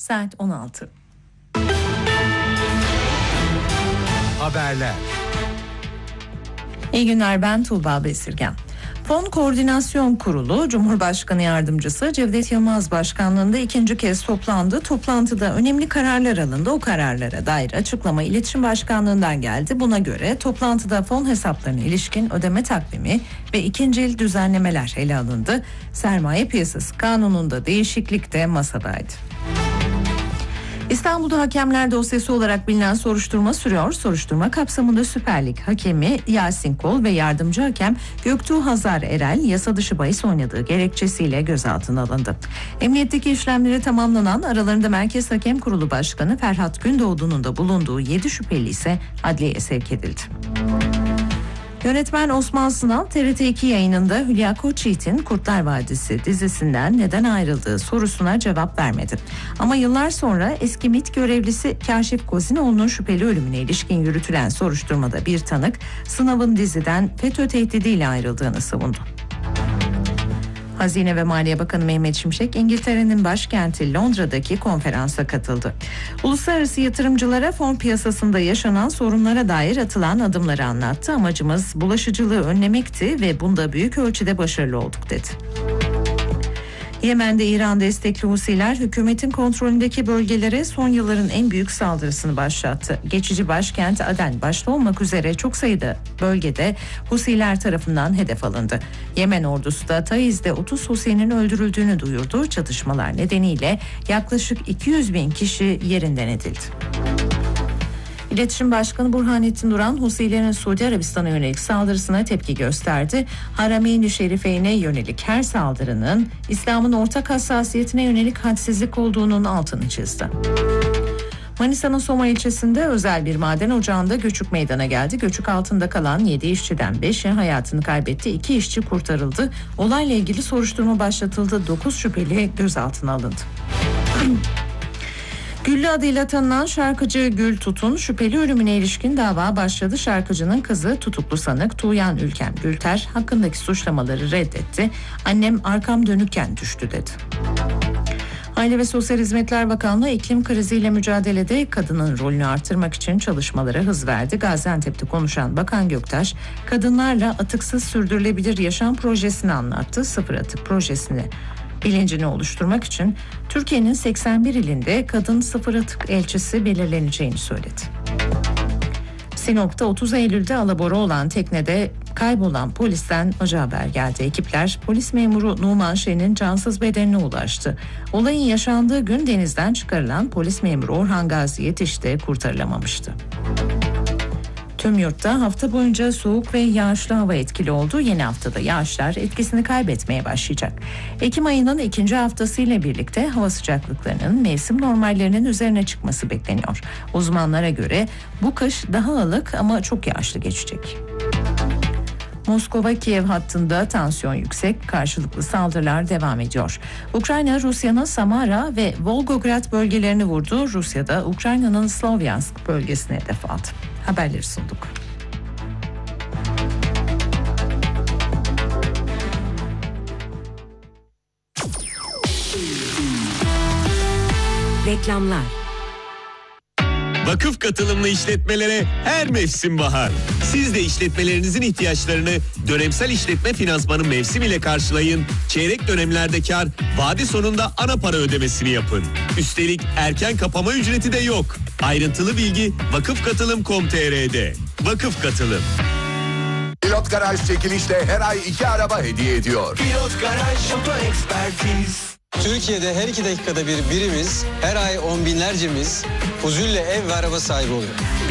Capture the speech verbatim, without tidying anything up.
Saat on altı. Haberler. İyi günler, ben Tuğba Besirgen. Fon Koordinasyon Kurulu, Cumhurbaşkanı Yardımcısı Cevdet Yılmaz başkanlığında ikinci kez toplandı. Toplantıda önemli kararlar alındı. O kararlara dair açıklama İletişim Başkanlığı'ndan geldi. Buna göre toplantıda fon hesaplarına ilişkin ödeme takvimi ve ikincil düzenlemeler ele alındı. Sermaye Piyasası Kanunu'nda değişiklik de masadaydı. İstanbul'da hakemler dosyası olarak bilinen soruşturma sürüyor. Soruşturma kapsamında Süper Lig hakemi Yasin Kol ve yardımcı hakem Göktuğ Hazar Erel yasa dışı bahis oynadığı gerekçesiyle gözaltına alındı. Emniyetteki işlemleri tamamlanan, aralarında Merkez Hakem Kurulu Başkanı Ferhat Gündoğdu'nun da bulunduğu yedi şüpheli ise adliyeye sevk edildi. Yönetmen Osman Sınav T R T iki yayınında Hülya Koçyiğit'in Kurtlar Vadisi dizisinden neden ayrıldığı sorusuna cevap vermedi. Ama yıllar sonra eski MİT görevlisi Kaşif Kozinoğlu'nun şüpheli ölümüne ilişkin yürütülen soruşturmada bir tanık Sınav'ın diziden FETÖ tehdidiyle ayrıldığını savundu. Hazine ve Maliye Bakanı Mehmet Şimşek, İngiltere'nin başkenti Londra'daki konferansa katıldı. Uluslararası yatırımcılara fon piyasasında yaşanan sorunlara dair atılan adımları anlattı. Amacımız bulaşıcılığı önlemekti ve bunda büyük ölçüde başarılı olduk dedi. Yemen'de İran destekli Husiler hükümetin kontrolündeki bölgelere son yılların en büyük saldırısını başlattı. Geçici başkent Aden başta olmak üzere çok sayıda bölgede Husiler tarafından hedef alındı. Yemen ordusu da Taiz'de otuz Husi'nin öldürüldüğünü duyurdu. Çatışmalar nedeniyle yaklaşık iki yüz bin kişi yerinden edildi. İletişim Başkanı Burhanettin Duran, Husilerin Suudi Arabistan'a yönelik saldırısına tepki gösterdi. Harameyn-i Şerifeyn'e yönelik her saldırının İslam'ın ortak hassasiyetine yönelik hadsizlik olduğunun altını çizdi. Manisa'nın Soma ilçesinde özel bir maden ocağında göçük meydana geldi. Göçük altında kalan yedi işçiden beşi hayatını kaybetti. iki işçi kurtarıldı. Olayla ilgili soruşturma başlatıldı. dokuz şüpheli gözaltına alındı. Güllü adıyla tanınan şarkıcı Gül Tutun şüpheli ölümüne ilişkin dava başladı. Şarkıcının kızı tutuklu sanık Tuğyan Ülkem Gülter hakkındaki suçlamaları reddetti. Annem arkam dönükken düştü dedi. Aile ve Sosyal Hizmetler Bakanlığı iklim kriziyle mücadelede kadının rolünü artırmak için çalışmalara hız verdi. Gaziantep'te konuşan Bakan Göktaş, kadınlarla atıksız sürdürülebilir yaşam projesini anlattı. Sıfır atık projesini bilincini oluşturmak için Türkiye'nin seksen bir ilinde kadın sıfır atık elçisi belirleneceğini söyledi. Sinop'ta otuz Eylül'de alabora olan teknede kaybolan polisten acı haber geldi. Ekipler polis memuru Numan Şen'in cansız bedenine ulaştı. Olayın yaşandığı gün denizden çıkarılan polis memuru Orhan Gazi yetişti, kurtarılamamıştı. Tüm yurtta hafta boyunca soğuk ve yağışlı hava etkili oldu. Yeni haftada yağışlar etkisini kaybetmeye başlayacak. Ekim ayının ikinci haftası ile birlikte hava sıcaklıklarının mevsim normallerinin üzerine çıkması bekleniyor. Uzmanlara göre bu kış daha ılık ama çok yağışlı geçecek. Moskova-Kiev hattında tansiyon yüksek, karşılıklı saldırılar devam ediyor. Ukrayna, Rusya'nın Samara ve Volgograd bölgelerini vurdu. Rusya'da Ukrayna'nın Slovyansk bölgesine hedef aldı. Haberleri sunduk. Reklamlar. Vakıf katılımlı işletmelere her mevsim bahar. Siz de işletmelerinizin ihtiyaçlarını dönemsel işletme finansmanı mevsim ile karşılayın. Çeyrek dönemlerde kar, vade sonunda ana para ödemesini yapın. Üstelik erken kapama ücreti de yok. Ayrıntılı bilgi vakıfkatılım nokta com nokta tr'de. Vakıf Katılım. Pilot Garaj çekilişle her ay iki araba hediye ediyor. Pilot Garaj Oto Ekspertiz. Türkiye'de her iki dakikada bir birimiz, her ay on binlercemiz huzurla ev ve araba sahibi oluyor.